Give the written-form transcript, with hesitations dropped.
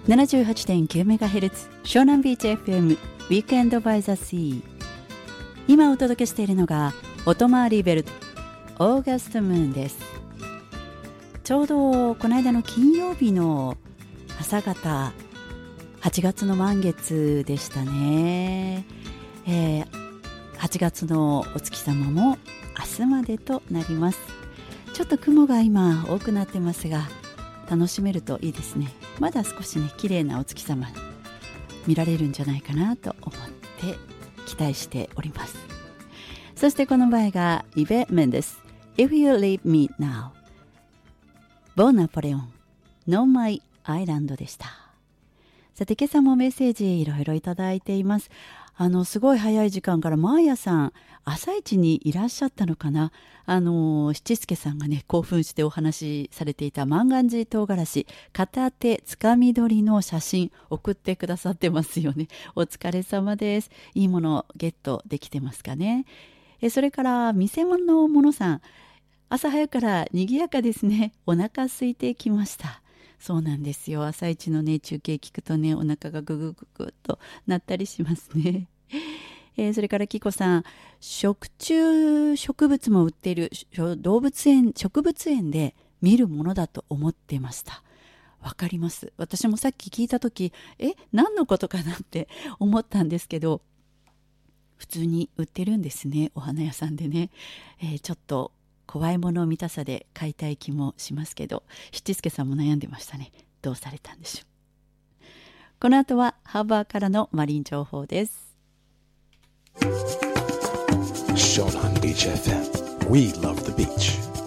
78.9MHz 湘南ビーチ FM ウィークエンドバイザシー。今お届けしているのがオトマーリーベルトオーガストムーンです。ちょうどこの間の金曜日の朝方、8月の満月でしたね。8月のお月様も明日までとなります。ちょっと雲が今多くなってますが、楽しめるといいですね。まだ少しね、綺麗なお月様見られるんじゃないかなと思って期待しております。そしてこの場合がイベメンです。 If you leave me now ボーナポレオン No My Island でした。さて今朝もメッセージいろいろいただいています。すごい早い時間からマーヤさん朝一にいらっしゃったのかな。七助さんがね興奮してお話しされていた万願寺唐辛子片手つかみ取りの写真送ってくださってますよね。お疲れ様です。いいものゲットできてますかね。それから店のものさん、朝早くから賑やかですね。お腹空いてきました。そうなんですよ。朝一のね中継聞くとねお腹がググググっとなったりしますね。それからキコさん、食虫植物も売っている植物園で見るものだと思ってました。わかります。私もさっき聞いたとき何のことかなって思ったんですけど、普通に売ってるんですね、お花屋さんでね。ちょっと怖いもの見たさで買いたい気もしますけど、七助さんも悩んでましたね。どうされたんでしょう。この後はハーバーからのマリン情報です。 湘南ビーチ FM We love the beach